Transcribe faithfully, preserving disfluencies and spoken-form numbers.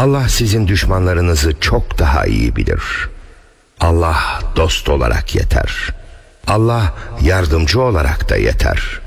Allah sizin düşmanlarınızı çok daha iyi bilir. Allah dost olarak yeter. Allah yardımcı olarak da yeter.